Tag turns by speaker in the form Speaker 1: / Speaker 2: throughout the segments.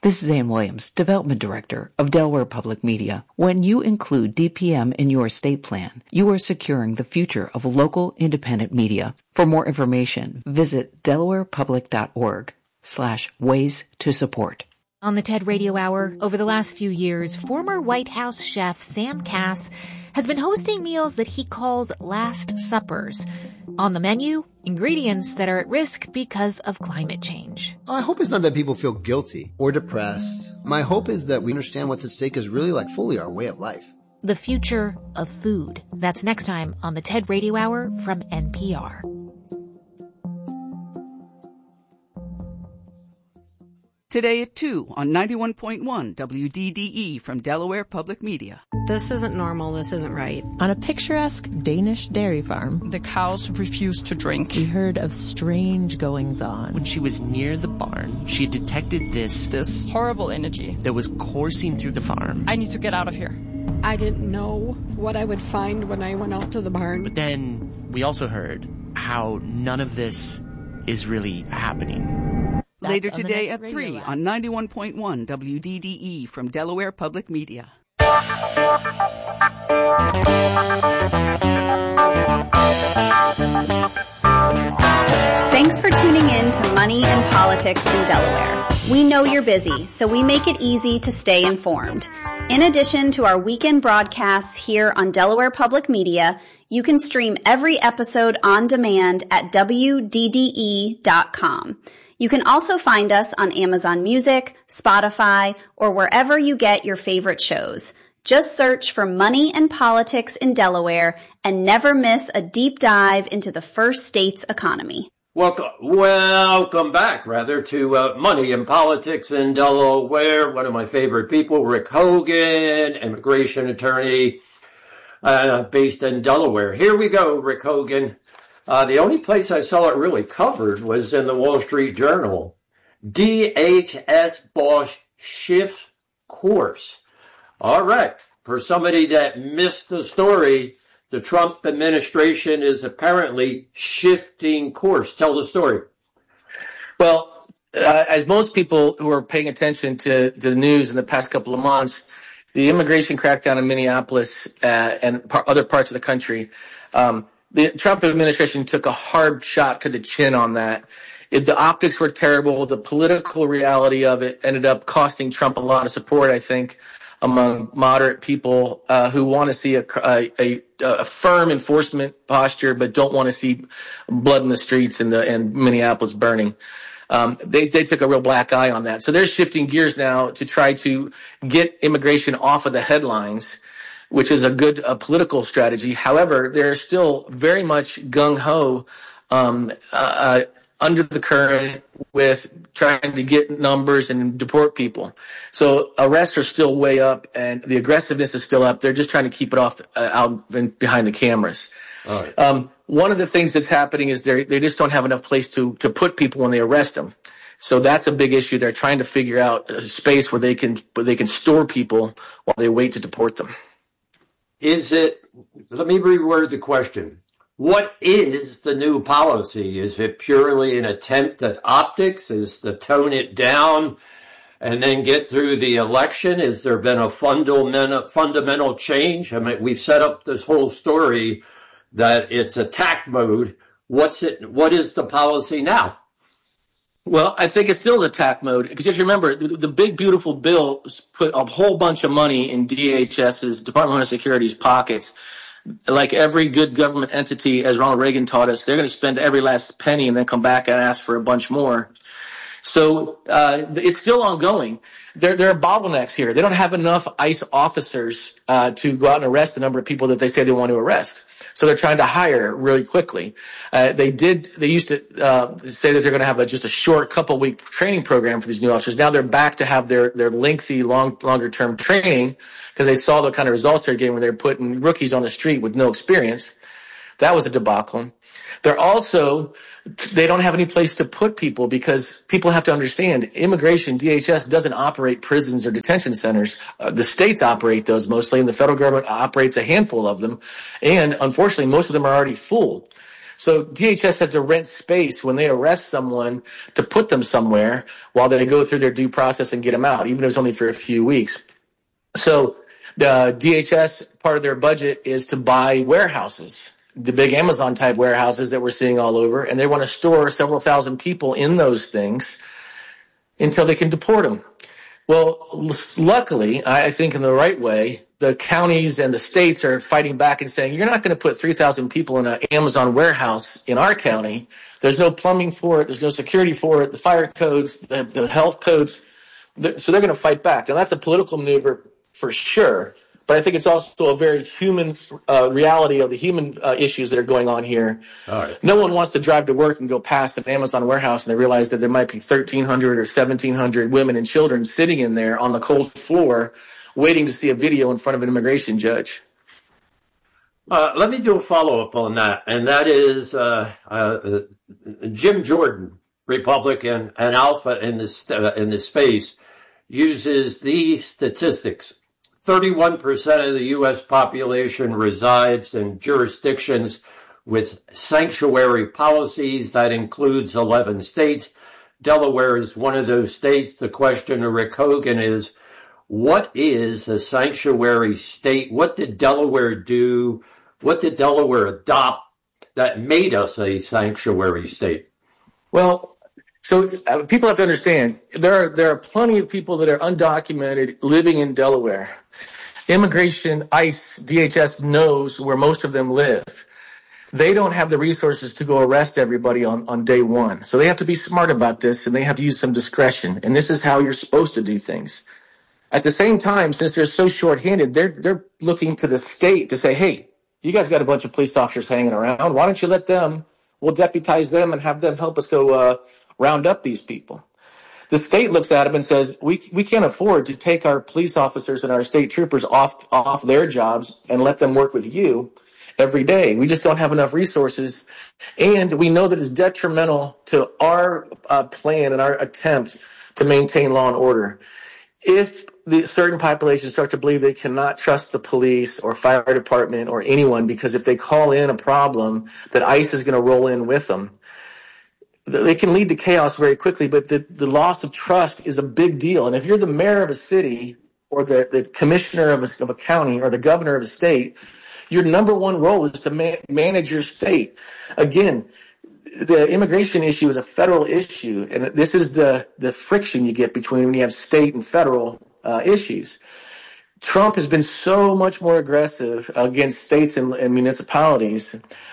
Speaker 1: This is Ann Williams, Development Director of Delaware Public Media. When you include DPM in your estate plan, you are securing the future of local independent media. For more information, visit delawarepublic.org/ways to support.
Speaker 2: On the TED Radio Hour, over the last few years, former White House chef Sam Kass has been hosting meals that he calls Last Suppers. On the menu, ingredients that are at risk because of climate change.
Speaker 3: I hope it's not that people feel guilty or depressed. My hope is that we understand what's at stake is really like fully our way of life.
Speaker 2: The future of food. That's next time on the TED Radio Hour from NPR.
Speaker 4: Today at 2 on 91.1 WDDE from Delaware Public Media.
Speaker 5: This isn't normal. This isn't right.
Speaker 6: On a picturesque Danish dairy farm,
Speaker 7: the cows refused to drink.
Speaker 6: We heard of strange goings-on.
Speaker 8: When she was near the barn, she had detected this
Speaker 7: horrible energy
Speaker 8: that was coursing through the farm.
Speaker 7: I need to get out of here.
Speaker 5: I didn't know what I would find when I went out to the barn.
Speaker 8: But then we also heard how none of this is really happening.
Speaker 4: Later today at 3 on 91.1 WDDE from Delaware Public Media.
Speaker 9: Thanks for tuning in to Money and Politics in Delaware. We know you're busy, so we make it easy to stay informed. In addition to our weekend broadcasts here on Delaware Public Media, you can stream every episode on demand at WDDE.com. You can also find us on Amazon Music, Spotify, or wherever you get your favorite shows. Just search for Money and Politics in Delaware and never miss a deep dive into the first state's economy.
Speaker 10: Welcome back, to Money and Politics in Delaware. One of my favorite people, Rick Hogan, immigration attorney based in Delaware. Here we go, Rick Hogan. The only place I saw it really covered was in the Wall Street Journal. DHS boss shifts course. All right. For somebody that missed the story, the Trump administration is apparently shifting course. Tell the story.
Speaker 11: Well, as most people who are paying attention to the news in the past couple of months, the immigration crackdown in Minneapolis and other parts of the country, the Trump administration took a hard shot to the chin on that. The optics were terrible. The political reality of it ended up costing Trump a lot of support, I think, among moderate people who want to see a firm enforcement posture but don't want to see blood in the streets and Minneapolis burning. They took a real black eye on that. So they're shifting gears now to try to get immigration off of the headlines, which is a good political strategy. However, they're still very much gung-ho under the current with trying to get numbers and deport people. So arrests are still way up, and the aggressiveness is still up. They're just trying to keep it off out behind the cameras. All right. One of the things that's happening is they just don't have enough place to put people when they arrest them. So that's a big issue. They're trying to figure out a space where they can store people while they wait to deport them.
Speaker 10: Let me reword the question. What is the new policy? Is it purely an attempt at optics? Is to tone it down and then get through the election? Has there been a fundamental change? I mean, we've set up this whole story that it's attack mode. What is the policy now?
Speaker 11: Well, I think it still is attack mode. Because just remember, the big, beautiful bill put a whole bunch of money in DHS's, Department of Homeland Security's pockets. Like every good government entity, as Ronald Reagan taught us, they're going to spend every last penny and then come back and ask for a bunch more. So it's still ongoing. There are bottlenecks here. They don't have enough ICE officers to go out and arrest the number of people that they say they want to arrest. So they're trying to hire really quickly. They used to say that they're going to have just a short couple-week training program for these new officers. Now they're back to have their lengthy, longer-term training because they saw the kind of results they're getting when they're putting rookies on the street with no experience. That was a debacle. They don't have any place to put people because people have to understand immigration, DHS doesn't operate prisons or detention centers. The states operate those mostly, and the federal government operates a handful of them. And unfortunately, most of them are already full. So DHS has to rent space when they arrest someone to put them somewhere while they go through their due process and get them out, even if it's only for a few weeks. So the DHS, part of their budget is to buy warehouses, the big Amazon type warehouses that we're seeing all over, and they want to store several thousand people in those things until they can deport them. Well, luckily, I think in the right way, the counties and the states are fighting back and saying, you're not going to put 3,000 people in an Amazon warehouse in our county. There's no plumbing for it. There's no security for it. The fire codes, the health codes. So they're going to fight back. Now, that's a political maneuver for sure. But I think it's also a very human reality of the human issues that are going on here.
Speaker 10: All right.
Speaker 11: No one wants to drive to work and go past an Amazon warehouse and they realize that there might be 1,300 or 1,700 women and children sitting in there on the cold floor waiting to see a video in front of an immigration judge.
Speaker 10: Let me do a follow-up on that, and that is Jim Jordan, Republican and alpha in this space, uses these statistics. 31% of the U.S. population resides in jurisdictions with sanctuary policies. That includes 11 states. Delaware is one of those states. The question to Rick Hogan is, what is a sanctuary state? What did Delaware do? What did Delaware adopt that made us a sanctuary state?
Speaker 11: Well, so people have to understand, there are plenty of people that are undocumented living in Delaware. Immigration, ICE, DHS knows where most of them live. They don't have the resources to go arrest everybody on day one. So they have to be smart about this, and they have to use some discretion. And this is how you're supposed to do things. At the same time, since they're so short-handed, they're looking to the state to say, hey, you guys got a bunch of police officers hanging around. Why don't you let them, we'll deputize them and have them help us go round up these people. The state looks at them and says, we can't afford to take our police officers and our state troopers off their jobs and let them work with you every day. We just don't have enough resources. And we know that it's detrimental to our plan and our attempt to maintain law and order. If the certain populations start to believe they cannot trust the police or fire department or anyone, because if they call in a problem that ICE is going to roll in with them, they can lead to chaos very quickly, but the loss of trust is a big deal. And if you're the mayor of a city or the commissioner of a county or the governor of a state, your number one role is to manage your state. Again, the immigration issue is a federal issue, and this is the friction you get between when you have state and federal issues. Trump has been so much more aggressive against states and municipalities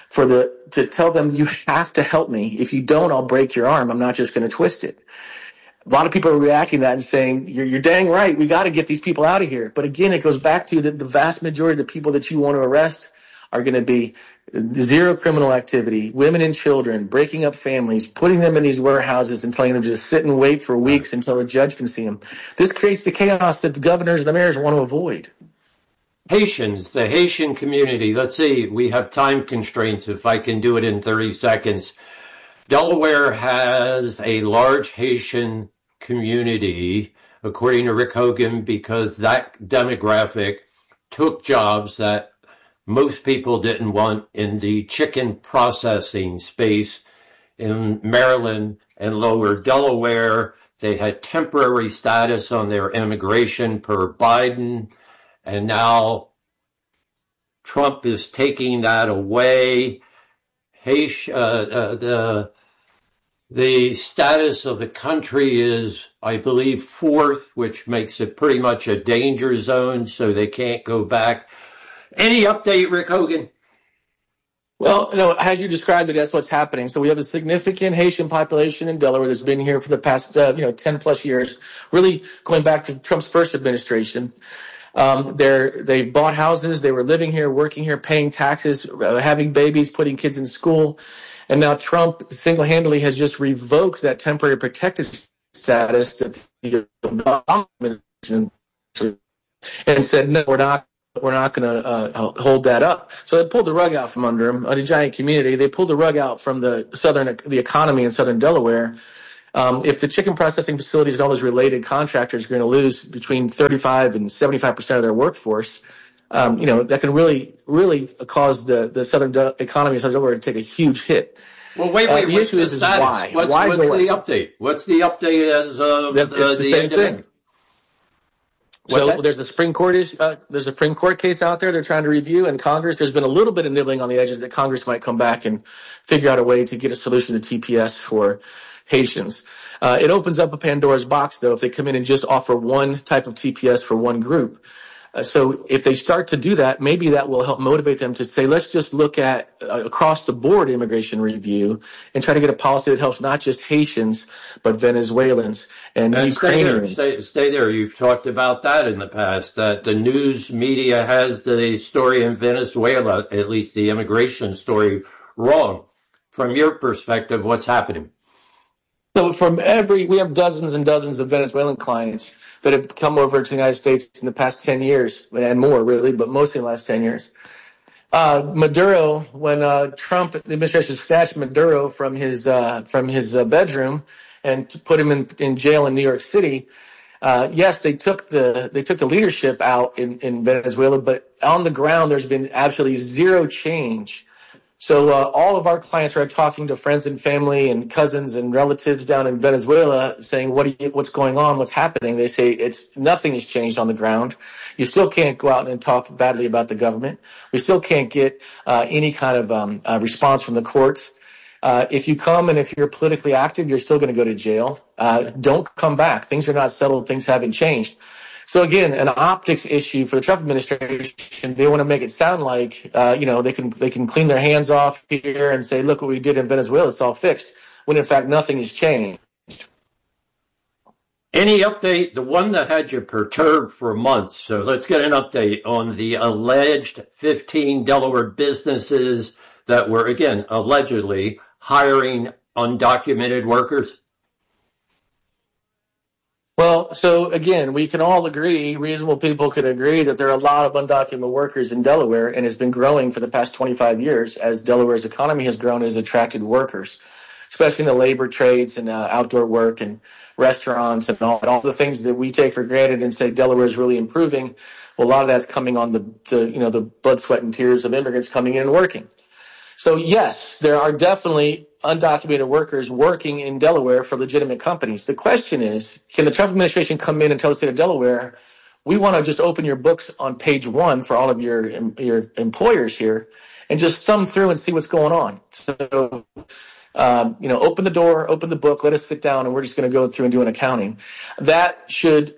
Speaker 11: to tell them, you have to help me. If you don't, I'll break your arm. I'm not just going to twist it. A lot of people are reacting to that and saying, you're dang right. We got to get these people out of here. But again, it goes back to the vast majority of the people that you want to arrest are going to be zero criminal activity, women and children, breaking up families, putting them in these warehouses and telling them to just sit and wait for weeks until a judge can see them. This creates the chaos that the governors and the mayors want to avoid.
Speaker 10: Haitians, the Haitian community. Let's see, we have time constraints if I can do it in 30 seconds. Delaware has a large Haitian community, according to Rick Hogan, because that demographic took jobs that most people didn't want in the chicken processing space in Maryland and lower Delaware. They had temporary status on their immigration per Biden, and now Trump is taking that away. The status of the country is, I believe, fourth, which makes it pretty much a danger zone, so they can't go back. Any update, Rick Hogan?
Speaker 11: Well, as you described it, that's what's happening. So we have a significant Haitian population in Delaware that's been here for the past, 10 plus years, really going back to Trump's first administration. They bought houses. They were living here, working here, paying taxes, having babies, putting kids in school. And now Trump single-handedly has just revoked that temporary protected status that the Obama administration and said, no, we're not going to hold that up. So they pulled the rug out from under them. A giant community. They pulled the rug out from the economy in southern Delaware. If the chicken processing facilities and all those related contractors are going to lose between 35 and 75% of their workforce, that can really cause the southern economy of Southern Delaware to take a huge hit.
Speaker 10: Well, wait.
Speaker 11: The issue is why?
Speaker 10: What's the update? What's the update as of the
Speaker 11: same thing? So there's a Supreme Court there's a Supreme Court case out there they're trying to review in Congress. There's been a little bit of nibbling on the edges that Congress might come back and figure out a way to get a solution to TPS for Haitians. It opens up a Pandora's box, though, if they come in and just offer one type of TPS for one group. So if they start to do that, maybe that will help motivate them to say, let's just look at across the board immigration review and try to get a policy that helps not just Haitians, but Venezuelans and Ukrainians.
Speaker 10: Stay there. You've talked about that in the past, that the news media has the story in Venezuela, at least the immigration story, wrong. From your perspective, what's happening?
Speaker 11: So we have dozens and dozens of Venezuelan clients that have come over to the United States in the past 10 years and more, really, but mostly in the last 10 years. Maduro, when Trump, the administration snatched Maduro from his bedroom and put him in jail in New York City, yes, they took the leadership out in Venezuela, but on the ground, there's been absolutely zero change. So all of our clients are talking to friends and family and cousins and relatives down in Venezuela saying, what's going on? What's happening? They say nothing has changed on the ground. You still can't go out and talk badly about the government. We still can't get any kind of response from the courts. If you come and if you're politically active, you're still going to go to jail. Don't come back. Things are not settled. Things haven't changed. So again, an optics issue for the Trump administration. They want to make it sound like, they can clean their hands off here and say, look what we did in Venezuela, it's all fixed, when in fact nothing has changed.
Speaker 10: Any update, the one that had you perturbed for months, so let's get an update on the alleged 15 Delaware businesses that were, again, allegedly hiring undocumented workers?
Speaker 11: Well, so again, we can all agree, reasonable people can agree that there are a lot of undocumented workers in Delaware, and has been growing for the past 25 years as Delaware's economy has grown, has attracted workers, especially in the labor trades and outdoor work and restaurants and all the things that we take for granted and say Delaware is really improving. Well, a lot of that's coming on the blood, sweat, and tears of immigrants coming in and working. So yes, there are definitely undocumented workers working in Delaware for legitimate companies. The question is, can the Trump administration come in and tell the state of Delaware, we want to just open your books on page 1 for all of your employers here and just thumb through and see what's going on. So, open the door, open the book, let us sit down, and we're just going to go through and do an accounting. That should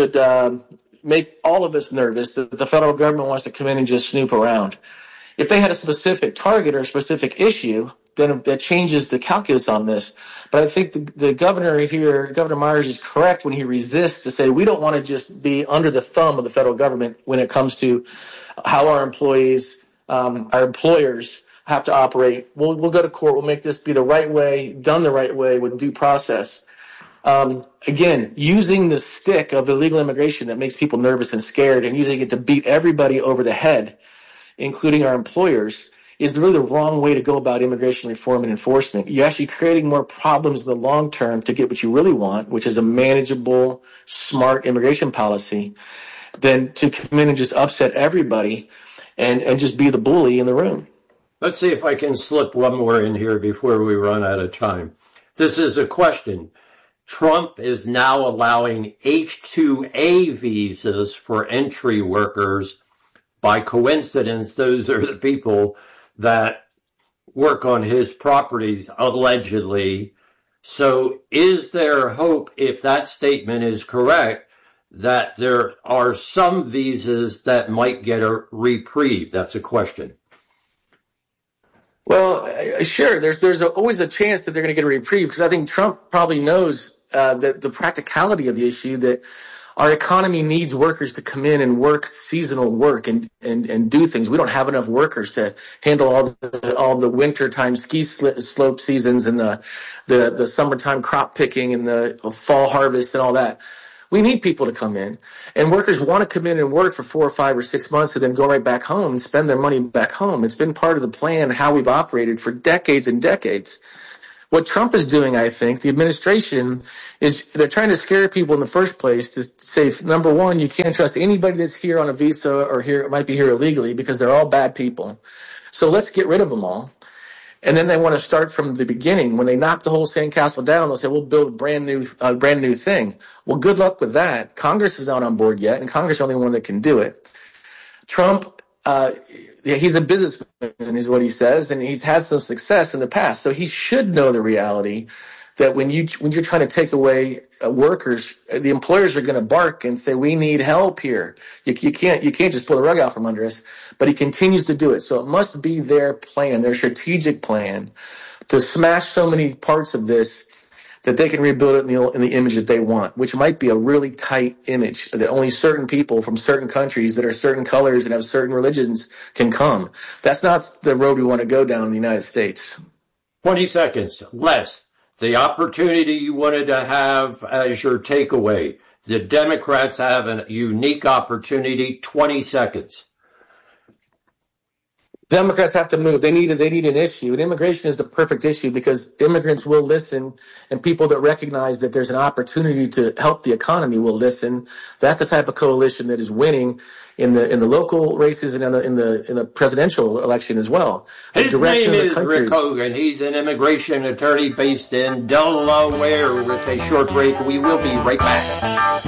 Speaker 11: make all of us nervous that the federal government wants to come in and just snoop around. If they had a specific target or a specific issue, then that changes the calculus on this. But I think the governor here, Governor Myers, is correct when he resists to say we don't want to just be under the thumb of the federal government when it comes to how our employees, our employers have to operate. We'll go to court. We'll make this be the right way, done the right way with due process. Again, using the stick of illegal immigration that makes people nervous and scared and using it to beat everybody over the head, including our employers, is really the wrong way to go about immigration reform and enforcement. You're actually creating more problems in the long term to get what you really want, which is a manageable, smart immigration policy, than to come in and just upset everybody and just be the bully in the room.
Speaker 10: Let's see if I can slip one more in here before we run out of time. This is a question. Trump is now allowing H-2A visas for entry workers. By coincidence, those are the people that work on his properties, allegedly. So is there hope, if that statement is correct, that there are some visas that might get a reprieve? That's a question.
Speaker 11: Well, sure. There's always a chance that they're going to get a reprieve, because I think Trump probably knows that the practicality of the issue, that our economy needs workers to come in and work seasonal work and do things. We don't have enough workers to handle all the wintertime ski slope seasons and the summertime crop picking and the fall harvest and all that. We need people to come in, and workers want to come in and work for 4 or 5 or 6 months and then go right back home and spend their money back home. It's been part of the plan, how we've operated for decades and decades. What Trump is doing, I think, the administration, is they're trying to scare people in the first place to say, number one, you can't trust anybody that's here on a visa or here might be here illegally because they're all bad people. So let's get rid of them all. And then they want to start from the beginning. When they knock the whole sandcastle down, they'll say, we'll build a brand new thing. Well, good luck with that. Congress is not on board yet, and Congress is the only one that can do it. Trump, he's a businessman, is what he says, and he's had some success in the past. So he should know the reality that when you're trying to take away workers, the employers are going to bark and say, we need help here. You can't just pull the rug out from under us. But he continues to do it. So it must be their plan, their strategic plan, to smash so many parts of this that they can rebuild it in the image that they want, which might be a really tight image that only certain people from certain countries that are certain colors and have certain religions can come. That's not the road we want to go down in the United States.
Speaker 10: 20 seconds, less. The opportunity you wanted to have as your takeaway. The Democrats have a unique opportunity. 20 seconds.
Speaker 11: Democrats have to move. They need an issue. And immigration is the perfect issue because immigrants will listen, and people that recognize that there's an opportunity to help the economy will listen. That's the type of coalition that is winning in the local races and in the presidential election as well.
Speaker 10: His name is Rick Hogan. He's an immigration attorney based in Delaware. We'll take a short break. We will be right back.